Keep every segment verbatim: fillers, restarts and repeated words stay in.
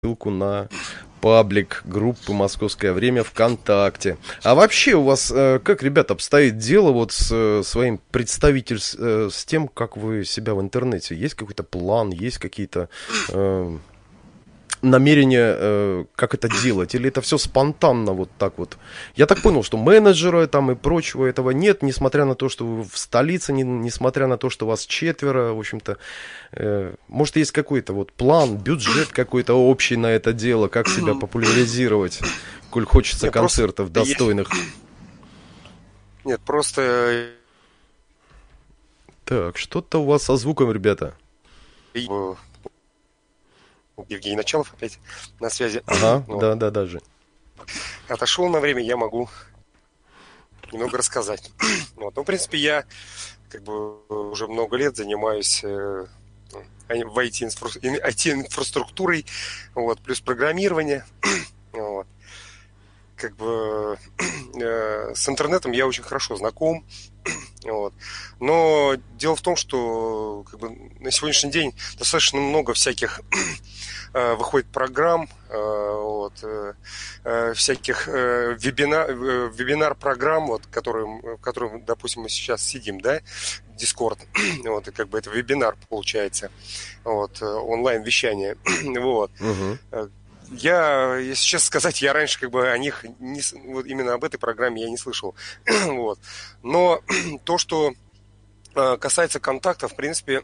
ссылку на паблик группы «Московское время» ВКонтакте. А вообще у вас, э, как, ребята, обстоит дело вот с э, своим представительством, э, с тем, как вы себя в интернете? Есть какой-то план, есть какие-то э, намерения, э, как это делать? Или это все спонтанно вот так вот? Я так понял, что менеджера там и прочего этого нет, несмотря на то, что вы в столице, не, несмотря на то, что вас четверо, в общем-то. Э, может, есть какой-то вот план, бюджет какой-то общий на это дело, как себя популяризировать, коль хочется Нет, концертов просто достойных? Нет, просто Так, что-то у вас со звуком, ребята. э, Евгений Началов опять на связи. Ага, Вот. да, да, даже. Отошел на время, я могу немного рассказать. Вот. Ну, в принципе, я как бы уже много лет занимаюсь э, в ай ти-инфраструктурой, вот, плюс программирование. Вот. Как бы э, с интернетом я очень хорошо знаком. Вот. Но дело в том, что как бы, на сегодняшний день достаточно много всяких э, выходит программ, э, вот, э, всяких э, вебина, э, вебинар-программ, вот, которым, в котором, допустим, мы сейчас сидим, да, Discord, вот, и как бы это вебинар получается, вот, онлайн-вещание, вот. Угу. Я, если честно сказать, я раньше как бы о них, не, вот именно об этой программе я не слышал. Вот. Но то, что э, касается контактов, в принципе,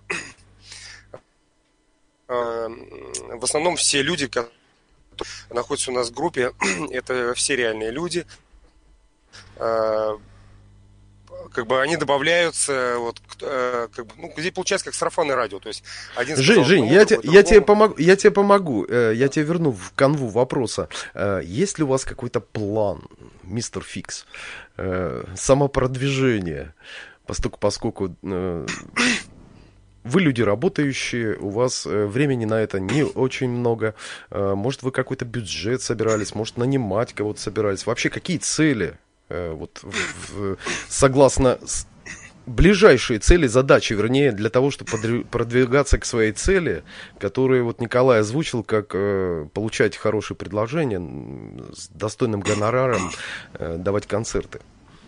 э, в основном все люди, которые находятся у нас в группе, это все реальные люди. Э, как бы они добавляются, вот, э, как бы, ну, здесь получается как сарафанное радио, то есть один Жень, сказал Жень, одному, я, те, другой я тебе другому. помогу, я тебе помогу, э, я тебе верну в канву вопроса. Э, есть ли у вас какой-то план, мистер Фикс, э, самопродвижение, поскольку, поскольку э, вы люди работающие, у вас э, времени на это не очень много, э, может, вы какой-то бюджет собирались, может, нанимать кого-то собирались, вообще какие цели, э, вот, в, в, согласно... с- ближайшие цели, задачи, вернее, для того, чтобы подри- продвигаться к своей цели, которые вот Николай озвучил, как э, получать хорошие предложения м, с достойным гонораром, э, давать концерты.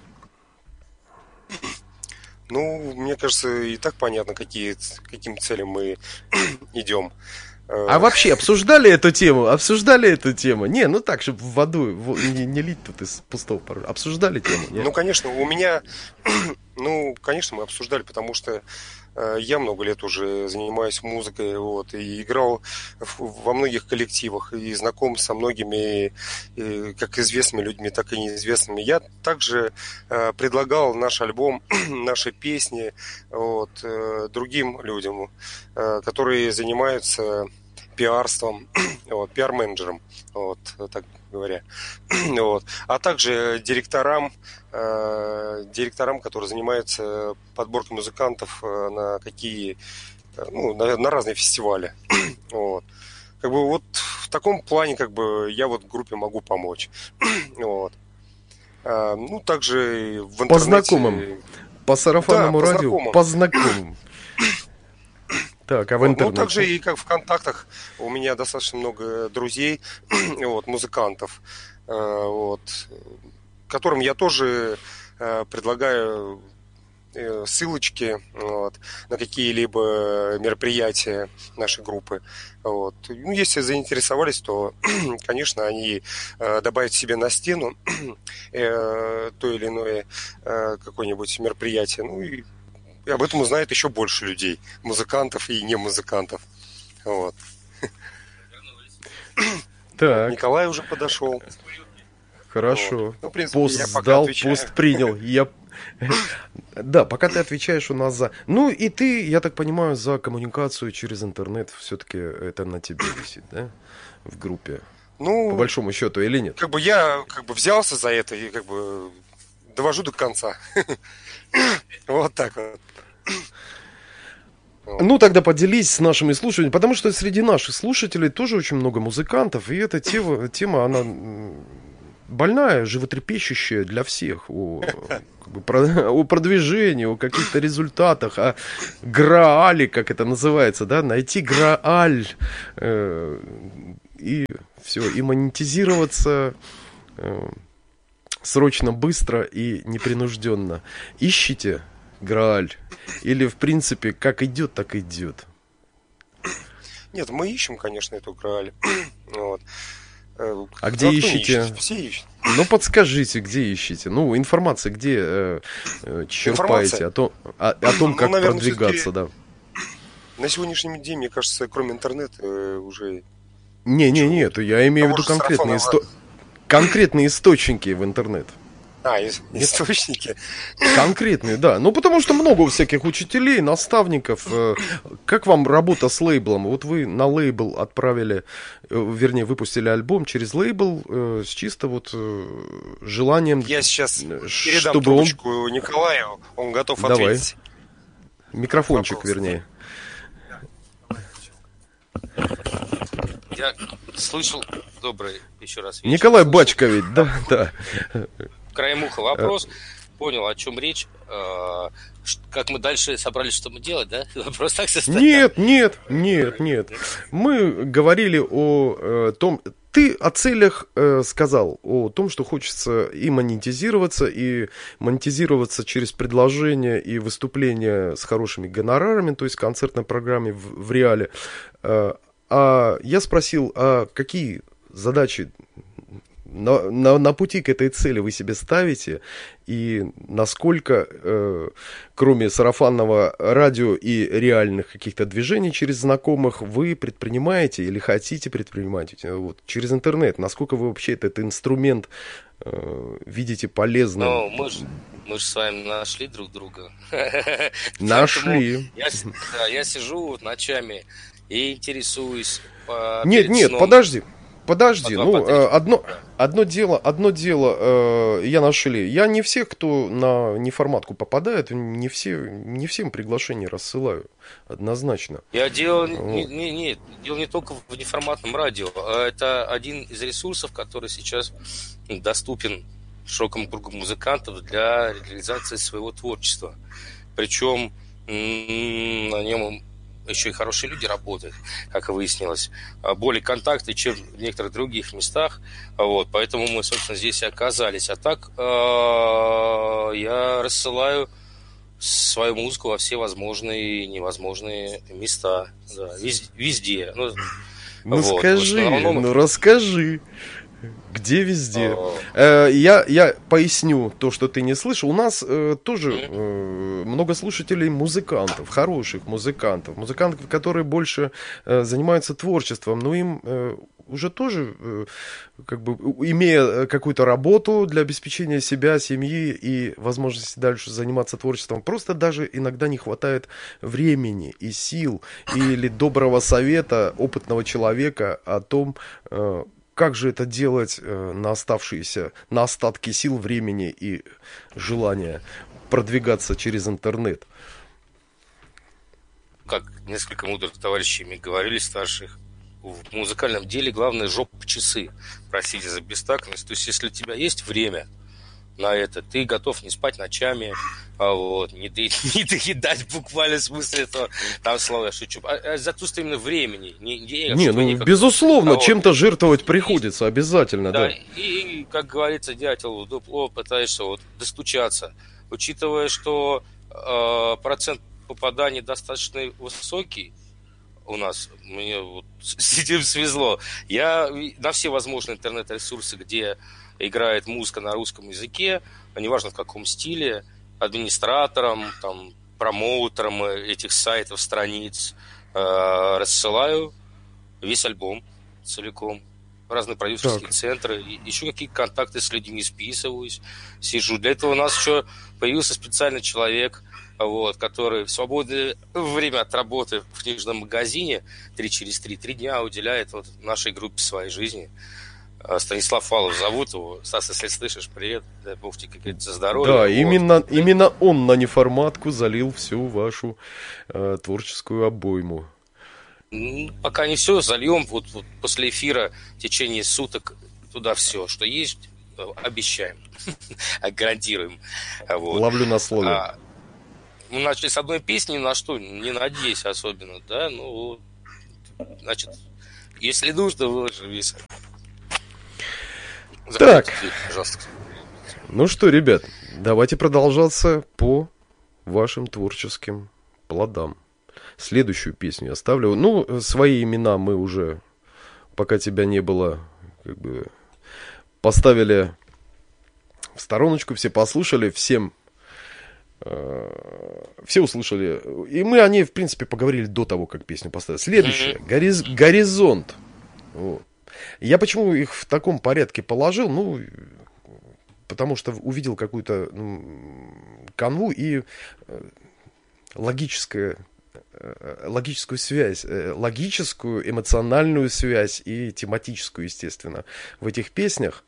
Ну, мне кажется, и так понятно, какие, каким целям мы идем. А Э, вообще обсуждали эту тему? Обсуждали эту тему? Не, ну так, чтобы в воду во- не, не лить тут из пустого порожка. Обсуждали тему? Не? Ну, конечно, у меня, ну, конечно, мы обсуждали, потому что э, я много лет уже занимаюсь музыкой, вот, и играл в- во многих коллективах, и знаком со многими, э, как известными людьми, так и неизвестными. Я также э, предлагал наш альбом, наши песни, вот, э, другим людям, э, которые занимаются пиарством, вот, пиар-менеджером, вот, так говоря. Вот. А также директорам, э, директорам, которые занимаются подборкой музыкантов э, на какие, э, ну, на, на разные фестивали. Вот. Как бы вот в таком плане, как бы я вот группе могу помочь. Вот. А, ну, также и в По знакомым, интернете, по да, сарафанному по радио, знакомым. по знакомым. Так, а в Вот. Ну, также интернете? и как в контактах у меня достаточно много друзей, вот, музыкантов, э, вот, которым я тоже э, предлагаю э, ссылочки, вот, на какие-либо мероприятия нашей группы. Вот. Ну, если заинтересовались, то, конечно, они э, добавят себе на стену э, то или иное э, какое-нибудь мероприятие. Ну и и об этом узнает еще больше людей, музыкантов и не музыкантов. Вот. Вот, Так. Николай уже подошел. Вот. Хорошо. Ну, в принципе, Пост я пока сдал, отвечаю. пост принял. Я... Да, пока ты отвечаешь у нас за... Ну, и ты, я так понимаю, за коммуникацию через интернет все-таки это на тебе висит, да? В группе. По Ну, большому счету, или нет? как бы я как бы взялся за это и как бы довожу до конца. Вот так вот. Вот. Ну, тогда поделись с нашими слушателями, потому что среди наших слушателей тоже очень много музыкантов, и эта тема, тема она м, больная, животрепещущая для всех. О, как бы, про- о продвижении, о каких-то результатах, о граале, как это называется, да, найти грааль, э, и все, и монетизироваться э, срочно, быстро и непринужденно. Ищите Грааль. Или, в принципе, как идет, так идет. Нет, мы ищем, конечно, эту Грааль. Вот. А где ищете? Ищет? Все ищут. Ну, подскажите, где ищете? Ну, информация где э, э, черпаете? О том, о, о том как ну, наверное, продвигаться, да. На сегодняшний день, мне кажется, кроме интернета э, уже... Не-не-не, я имею в виду конкретные, исто... конкретные источники в интернет. А, источники. Конкретные, да. Ну, потому что много всяких учителей, наставников. Как вам работа с лейблом? Вот вы на лейбл отправили, вернее, выпустили альбом через лейбл с чисто вот желанием... Я сейчас передам чтобы трубочку он... Николаю, он готов Давай. ответить. Микрофончик, вопрос, вернее. Я слышал, добрый еще раз вечер. Николай Бачка ведь, да, да. Краем уха вопрос, понял, о чем речь, как мы дальше собрались, что мы делать, да? Вопрос так состоит? Нет, нет, нет, нет. Мы говорили о том, ты о целях сказал, о том, что хочется и монетизироваться, и монетизироваться через предложения и выступления с хорошими гонорарами, то есть в концертной программе в, в реале. А я спросил, а какие задачи на, на, на пути к этой цели вы себе ставите, и насколько, э, кроме сарафанного радио и реальных каких-то движений через знакомых, вы предпринимаете или хотите предпринимать вот, через интернет, насколько вы вообще этот инструмент э, видите полезным? Ну, мы же мы же с вами нашли друг друга. Нашли. Я, да, я сижу вот ночами и интересуюсь. По, нет, нет, сном. подожди. Подожди, по ну, по одно, одно дело, одно дело э, я нашли. Я не всех, кто на неформатку попадает, не, все, не всем приглашения рассылаю, однозначно. Я делал, вот. не, не, не, дело не только в неформатном радио, а это один из ресурсов, который сейчас доступен широкому кругу музыкантов для реализации своего творчества. Причем на нем еще и хорошие люди работают, как выяснилось. Более контакты, чем в некоторых других местах. Вот, поэтому мы, собственно, здесь и оказались. А так я рассылаю свою музыку во все возможные и невозможные места. Да, везде. Ну, ну вот, скажи, основном... ну расскажи. Где везде? Э, я, я поясню то, что ты не слышал. У нас э, тоже э, много слушателей музыкантов, хороших музыкантов, музыкантов, которые больше э, занимаются творчеством, но им э, уже тоже, э, как бы, имея какую-то работу для обеспечения себя, семьи и возможности дальше заниматься творчеством, просто даже иногда не хватает времени и сил или доброго совета опытного человека о том, э, как же это делать э, на оставшиеся, на остатки сил, времени и желания продвигаться через интернет? Как несколько мудрых товарищей мне говорили, старших, в музыкальном деле главное жоп-часы, простите за бестактность. То есть, если у тебя есть время на это, ты готов не спать ночами, а вот, не, не доедать буквально в смысле этого там слова, я шучу, а, а за отсутствие именно времени. Не, не, не ну, никак... безусловно, а чем-то вот, жертвовать и, приходится, обязательно, да. да. И, и, как говорится, дятел в дупло пытаешься вот достучаться, учитывая, что э, процент попаданий достаточно высокий у нас, мне вот с этим свезло. Я на все возможные интернет-ресурсы, где играет музыка на русском языке, неважно в каком стиле, администратором, там, промоутером этих сайтов, страниц, э, рассылаю весь альбом целиком, разные продюсерские так. центры, еще какие-то контакты с людьми списываюсь, сижу. Для этого у нас еще появился специальный человек, вот, который в свободное время от работы в книжном магазине три через три, три дня уделяет вот нашей группе своей жизни. Станислав Фалов зовут его. Стас, если слышишь, привет. Дай бог тебе, как говорится, здоровья. Да, вот. именно, именно он на неформатку залил всю вашу э, творческую обойму. Ну, пока не все, зальем вот, вот после эфира в течение суток туда все, что есть, обещаем, гарантируем. Вот. Ловлю на слове. А, мы начали с одной песни, на что не надеюсь особенно, да, ну, значит, Если нужно, выложим весь. Так. Заходите, пожалуйста. Ну что, ребят, давайте продолжаться по вашим творческим плодам. Следующую песню я ставлю. Ну, свои имена мы уже, пока тебя не было, как бы поставили в стороночку, все послушали, всем э, все услышали. И мы о ней, в принципе, поговорили до того, как песню поставили. Следующая. Гориз, «Горизонт». Вот. Я почему их в таком порядке положил? Ну, потому что увидел какую-то ну, канву и э, логическое логическую связь, логическую, эмоциональную связь и тематическую, естественно, в этих песнях.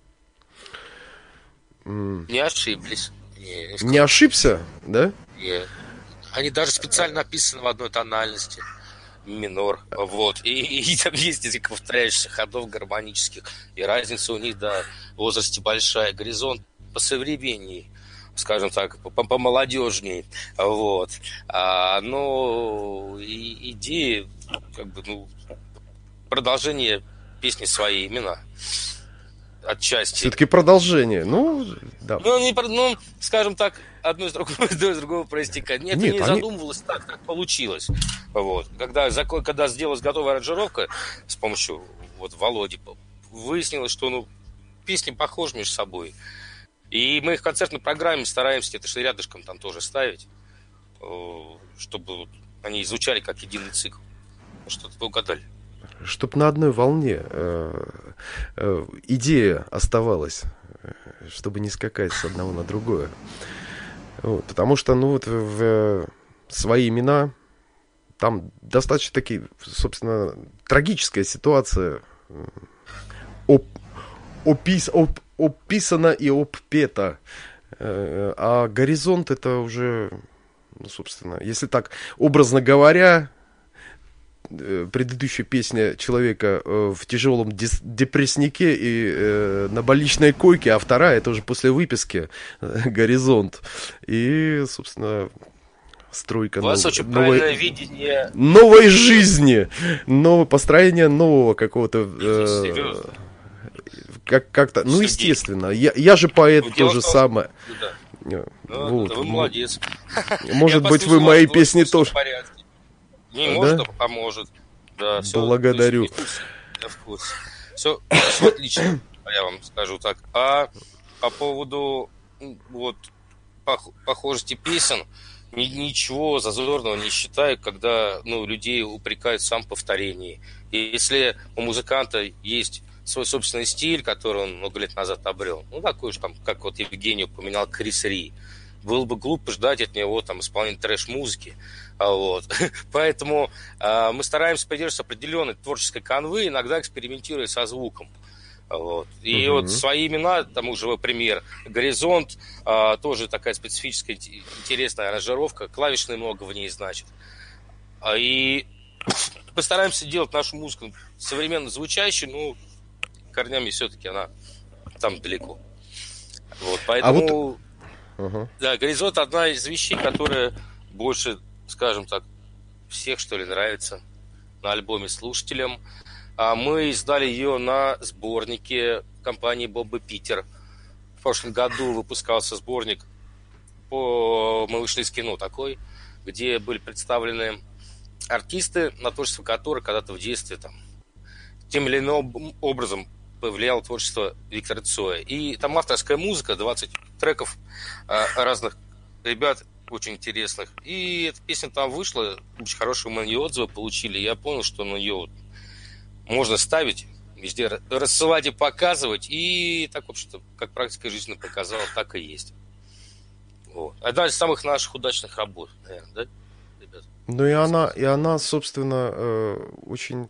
Не ошиблись. Не, не ошибся, да? Нет. Они даже специально написаны в одной тональности. Минор. Вот. И, и, и там есть несколько повторяющихся ходов гармонических. И разница у них, да, в возрасте большая. «Горизонт» посовременней, скажем так, помолодежней, вот. А, но и, идеи, как бы, ну, продолжение песни «Свои имена». Отчасти. Все-таки продолжение, ну, да. Ну, не, ну, скажем так, одно из другого, одно из другого проистекает. Нет, Нет, это не они... задумывалось так, как получилось. Вот. Когда, когда сделалась готовая аранжировка с помощью вот Володи, выяснилось, что ну, песни похожи между собой. И мы их в концертной программе стараемся где-то что рядышком там тоже ставить, чтобы они звучали как единый цикл. Что-то вы угадали. Чтобы на одной волне э, э, идея оставалась, чтобы не скакать с одного на другое. Вот, потому что, ну, вот в, в «Свои имена» там достаточно такие, собственно, трагическая ситуация оп, опис, оп, описана и оппета. А «Горизонт» — это уже, ну, собственно, если так образно говоря, предыдущая песня человека в тяжелом депресснике и э, на больничной койке, а вторая — это уже после выписки «Горизонт». И, собственно, стройка У вас нов... очень новой... правильное видение новой жизни, новое построение нового какого-то... Э, как- как-то, ну, естественно. Я, я же поэт ну, то же том, самое. Да. Вот. Да, вы молодец. Может быть, вы мои песни тоже... Не да? может, а может. Да, все, благодарю. Я в курсе. Все, все отлично, я вам скажу так. А по поводу вот пох- похожести песен, ни, ничего зазорного не считаю, когда ну, людей упрекают в самом повторении. И если у музыканта есть свой собственный стиль, который он много лет назад обрел, ну такой же, там, как вот Евгений упоминал, Крис Ри, было бы глупо ждать от него там исполнения трэш-музыки. Вот. Поэтому э, мы стараемся придерживаться определенной творческой канвы, иногда экспериментируя со звуком. Вот. И угу. вот «Свои имена», тому же пример, «Горизонт», э, тоже такая специфическая, интересная аранжировка, клавишные много в ней значит. И постараемся делать нашу музыку современно звучащей, но корнями все-таки она там далеко. Вот. Поэтому... А вот... Uh-huh. Да, «Горизонт» одна из вещей, которая больше, скажем так, всех, что ли, нравится на альбоме слушателям. А мы издали ее на сборнике компании «Бобби Питер». В прошлом году выпускался сборник по «Мы вышли из кино» такой, где были представлены артисты, на творчество которых когда-то в детстве там, тем или иным образом повлияло творчество Виктора Цоя. И там авторская музыка, двадцать треков э, разных ребят, очень интересных. И эта песня там вышла, очень хорошие мы на нее отзывы получили. Я понял, что на нее можно ставить, везде рассылать и показывать. И так, в общем-то, как практика жизни показала, так и есть. Вот. Одна из самых наших удачных работ, наверное, да, ребят? Ну и она, и она, собственно, э, очень...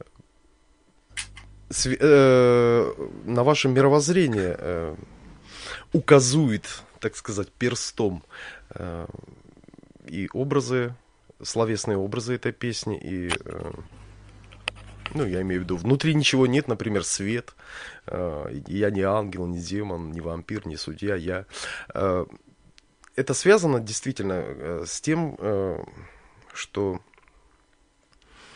на ваше мировоззрение э, указует, так сказать, перстом э, и образы, словесные образы этой песни, и, э, ну, я имею в виду, внутри ничего нет, например, свет, э, я не ангел, не демон, не вампир, не судья, я... Э, это связано действительно э, с тем, э, что...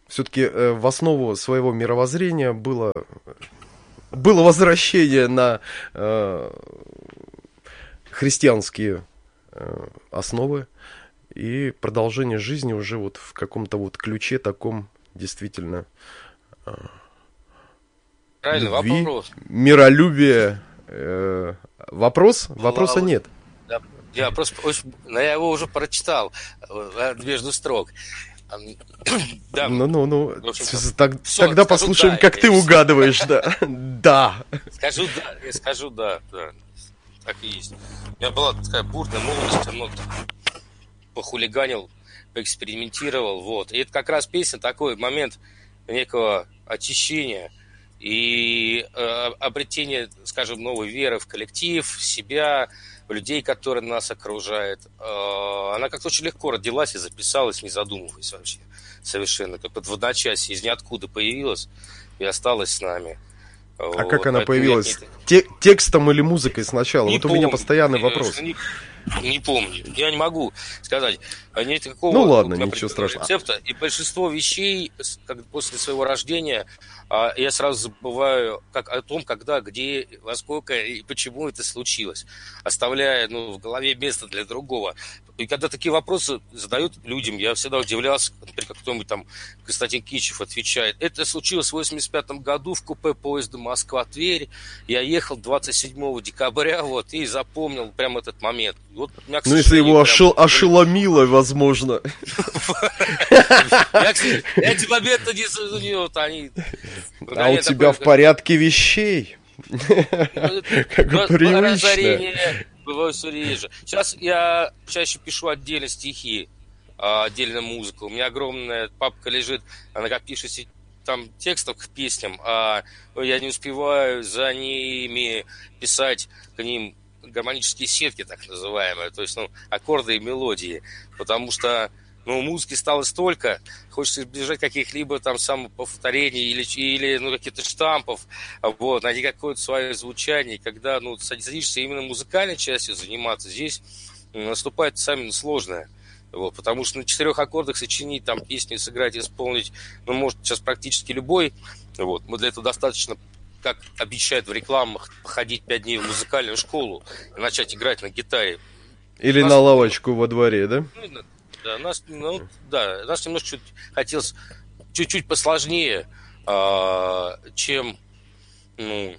все-таки э, в основу своего мировоззрения было, было возвращение на э, христианские э, основы и продолжение жизни уже вот в каком-то вот ключе таком действительно э, Правильный любви, вопрос. миролюбие. Э, вопрос? Вопроса нет. Да, я просто, ну, я его уже прочитал между строк. Да. Ну, ну, ну. Так, Всё, тогда скажу послушаем, да, как ты угадываешь, да. Да. Скажу да, я скажу да, да. Так и есть. У меня была такая бурная молодость, я много похулиганил, поэкспериментировал, вот. И это как раз песня, такой момент некого очищения и э, обретения, скажем, новой веры в коллектив, в себя, в людей, которые нас окружают. Э, она как-то очень легко родилась и записалась, не задумываясь вообще совершенно. Как вот в одночасье из ниоткуда появилась и осталась с нами. А Вот. как она Поэтому появилась? я... Те- текстом или музыкой сначала? Не вот помню. У меня постоянный вопрос. Не, не помню. Я не могу сказать. Нет никакого ну ладно, ничего страшного. рецепта. И большинство вещей, как после своего рождения, я сразу забываю как, о том, когда, где, во сколько и почему это случилось, оставляя ну, в голове место для другого. И когда такие вопросы задают людям, я всегда удивлялся, например, как кто-нибудь там, Константин Кичев отвечает. Это случилось в восемьдесят пятом году в купе поезда Москва-Тверь. Я ехал двадцать седьмого декабря вот, и запомнил прямо этот момент. Вот, меня, ну, если его ошел, ошеломило, возможно. Эти моменты не... А у тебя в порядке вещей? Как привычно. Бывает все реже. Сейчас я чаще пишу отдельно стихи, отдельно музыку. У меня огромная папка лежит, накопившаяся там текстов к песням, а я не успеваю за ними писать к ним гармонические сетки, так называемые, то есть ну, аккорды и мелодии, потому что ну, музыки стало столько, хочется избежать каких-либо там самоповторений или, или ну, каких-то штампов, вот, найти какое-то свое звучание. Когда ну, садишься именно музыкальной частью заниматься, здесь наступает самое сложное. Вот, потому что на четырех аккордах сочинить там песню, сыграть, исполнить, ну, может сейчас практически любой. Вот, мы для этого достаточно, как обещают в рекламах, походить пять дней в музыкальную школу и начать играть на гитаре. Или нас, на лавочку во дворе, да? Ну, да, нас, ну, да, нас немножко чуть, хотелось чуть-чуть посложнее, а, чем, ну,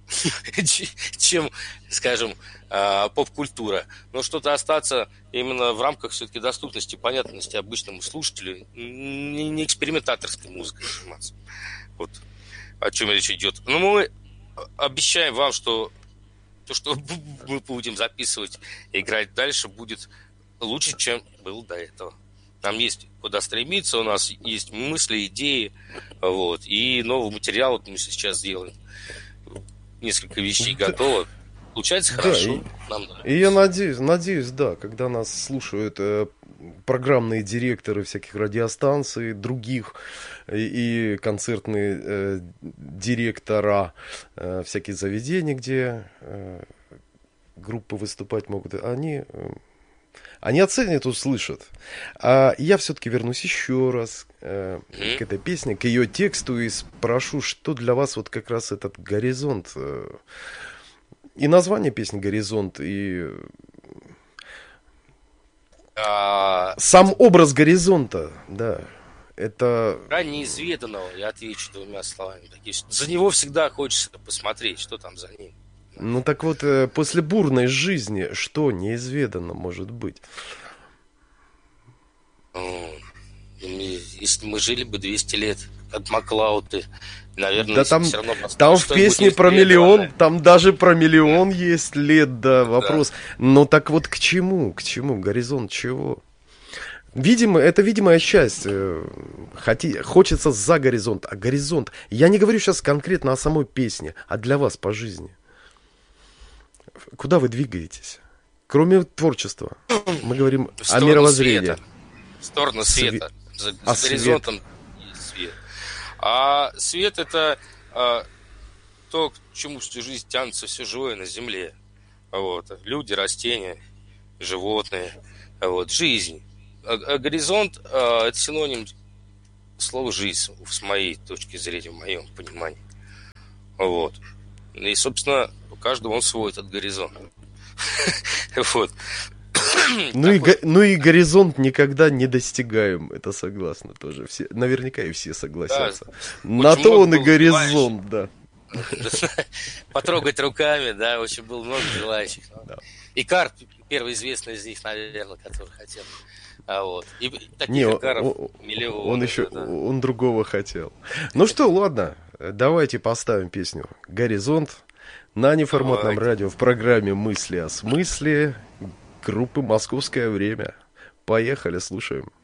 чем, скажем, а, поп-культура. Но что-то остаться именно в рамках все-таки доступности, понятности обычному слушателю, не, не экспериментаторской музыкой заниматься. Вот о чем речь идет. Но мы обещаем вам, что то, что мы будем записывать и играть дальше, будет лучше, чем было до этого. Нам есть куда стремиться, у нас есть мысли, идеи, вот, и новый материал вот мы сейчас сделаем. Несколько вещей готово. Получается да, хорошо. И, Нам и я надеюсь, надеюсь, да, когда нас слушают э, программные директоры всяких радиостанций, других, и, и концертные э, директора э, всяких заведений, где э, группы выступать могут, они... Э, Они оценят, услышат. А я все-таки вернусь еще раз э, mm-hmm. к этой песне, к ее тексту и спрошу, что для вас вот как раз этот горизонт. Э, и название песни «Горизонт», и а... сам образ горизонта, да. Это... Крайне неизведанного, я отвечу двумя словами. За него всегда хочется посмотреть, что там за ним. Ну так вот, после бурной жизни, что неизведанно может быть? Если мы жили бы двести лет, как Маклауды, наверное, да там, все равно... Там в песне про миллион, там даже про миллион есть лет, да, вопрос. Да. Но так вот к чему, к чему, горизонт чего? Видимо, это видимая часть. Хоти, хочется за горизонт, а горизонт... Я не говорю сейчас конкретно о самой песне, а для вас по жизни. Куда вы двигаетесь? Кроме творчества. Мы говорим о мировоззрении. Света. В сторону света. За, а за горизонтом есть свет. А свет это а, то, к чему всю жизнь тянется все живое на земле. Вот. Люди, растения, животные. Вот. Жизнь. А, а горизонт а, это синоним слово «жизнь» с моей точки зрения, в моем понимании. Вот. И, собственно, у каждого он свой этот горизонт. Вот. Ну и, ну и горизонт никогда не достигаем, это согласны тоже. Все, наверняка и все согласятся. Да, на то он и горизонт, да. Потрогать руками, да, очень было много желающих. Да. Икар, первый известный из них, наверное, который хотел. А вот. И таких не, Икаров он, миллионы. Он еще, да. он другого хотел. Ну что, ладно, давайте поставим песню «Горизонт» на неформатном Давайте. радио в программе «Мысли о смысле» группы «Московское время». Поехали, слушаем.